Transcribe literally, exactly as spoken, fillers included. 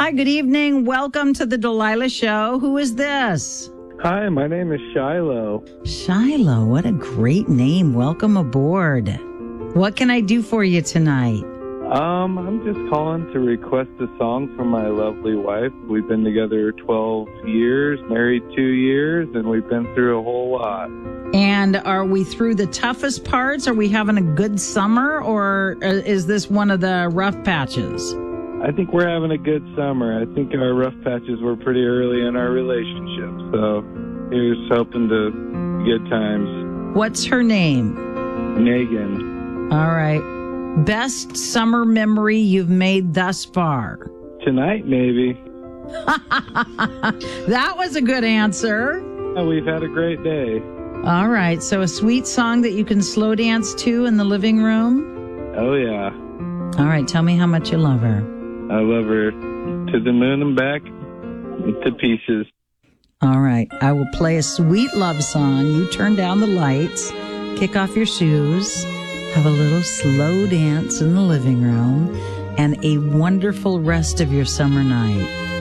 Hi, good evening. Welcome to the Delilah Show. Who is this? Hi, my name is Shiloh. Shiloh, what a great name. Welcome aboard. What can I do for you tonight? Um, I'm just calling to request a song for my lovely wife. We've been together twelve years, married two years, and we've been through a whole lot. And are we through the toughest parts? Are we having a good summer, or is this one of the rough patches? I think we're having a good summer. I think our rough patches were pretty early in our relationship, so here's hoping to good times. What's her name? Megan. All right. Best summer memory you've made thus far? Tonight, maybe. That was a good answer. We've had a great day. All right. So a sweet song that you can slow dance to in the living room? Oh, yeah. All right. Tell me how much you love her. I love her to the moon and back, to pieces. All right. I will play a sweet love song. You turn down the lights, kick off your shoes, have a little slow dance in the living room, and a wonderful rest of your summer night.